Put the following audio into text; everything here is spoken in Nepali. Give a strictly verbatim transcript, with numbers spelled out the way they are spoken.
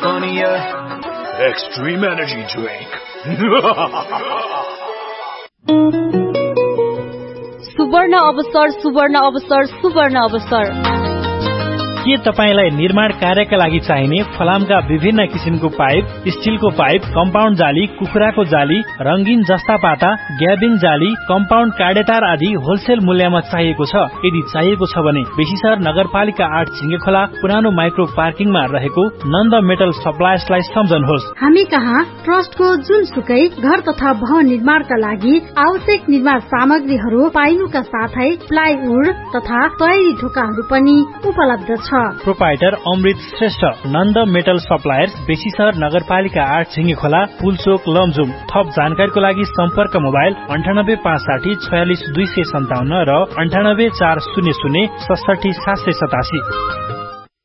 Stannia Extreme Energy Drink. सुवर्ण अवसर सुवर्ण अवसर सुवर्ण अवसर के तपाईलाई निर्माण कार्यका लागि चाहिने फलामका विभिन्न किसिमको पाइप, स्टिलको पाइप, कम्पाउन्ड जाली, कुखुराको जाली, रंगीन जस्ता पाता, ग्याबिङ जाली, कम्पाउन्ड काडेतार आदि होलसेल मूल्यमा चाहिएको छ? यदि चाहिएको छ भने बेसीसर नगरपालिका आठ झिंगेखोला पुरानो माइक्रो पार्किङमा रहेको नन्द मेटल सप्लायर्सलाई सम्झनुहोस्। हामी कहाँ ट्रस्टको जुनसुकै घर तथा भवन निर्माणका लागि आवश्यक निर्माण सामग्रीहरू पाइनुका साथै प्लाइवुड तथा तयारी ढोकाहरू पनि उपलब्ध छ। प्रोपाइटर अमृत श्रेष्ठ, नन्द मेटल सप्लायर्स, बेसीसर नगरपालिका आठ झिंगेखोला, पुलचोक, लमजुम। थप जानकारीको लागि सम्पर्क मोबाइल अन्ठानब्बे पाँच साठी छयालिस दुई सय सन्ताउन्न र अन्ठानब्बे चार शून्य शून्य सडसठी सात सय सतासी।